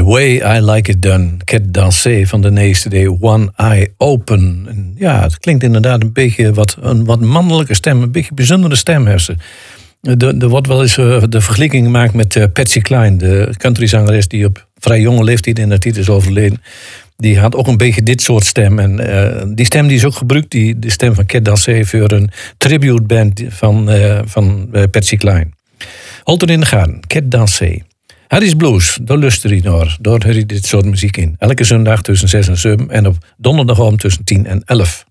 Way I Like It Done, Cat Dansé van de CD One Eye Open. En ja, het klinkt inderdaad een beetje een wat mannelijke stem, een beetje bijzondere stem heeft ze. Er wordt wel eens de vergelijking gemaakt met Patsy Cline, de countryzangeres die op vrij jonge leeftijd in de titel is overleden. Die had ook een beetje dit soort stem. En die stem die is ook gebruikt, de stem van Cat Dansé, voor een tributeband van Patsy Cline. Houd er in de gaten, Cat Dansé. Harry's Blues, daar luister je naar. Daar hoor je dit soort muziek in. Elke zondag tussen 6 en 7 en op donderdag tussen 10 en 11.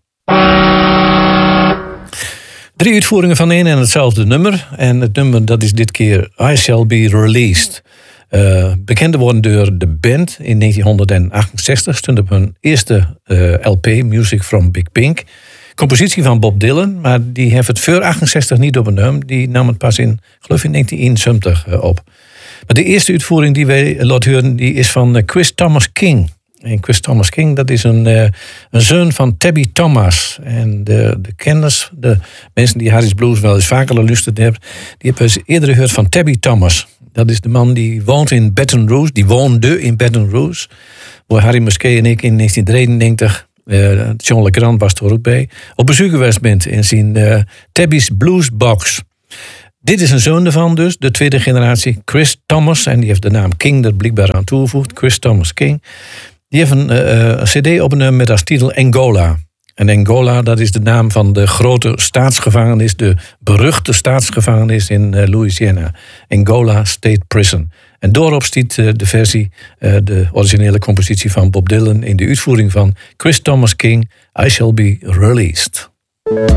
3 uitvoeringen van één en hetzelfde nummer. En het nummer dat is dit keer I Shall Be Released. Bekend worden door de band in 1968. Stond op hun eerste LP, Music from Big Pink. Compositie van Bob Dylan, maar die heeft het voor 68 niet opgenomen. Die nam het pas in, geloof ik, 1971 op. Maar de eerste uitvoering die wij laten horen, die is van Chris Thomas King. En Chris Thomas King, dat is een zoon van Tabby Thomas. En de kenners, de mensen die Harry's Blues wel eens vaker geluisterd hebben, die hebben eens eerder gehoord van Tabby Thomas. Dat is de man die woont in Baton Rouge, die woonde in Baton Rouge. Waar Harry Musquet en ik in 1993, John LeGrand was er ook bij, op bezoek geweest bent in zijn Tabby's Blues Box. Dit is een zoon ervan dus, de tweede generatie, Chris Thomas. En die heeft de naam King er blijkbaar aan toegevoegd, Chris Thomas King. Die heeft een cd opgenomen met als titel Angola. En Angola, dat is de naam van de grote staatsgevangenis, de beruchte staatsgevangenis in Louisiana. Angola State Prison. En daarop stiet de versie, de originele compositie van Bob Dylan in de uitvoering van Chris Thomas King, I Shall Be Released.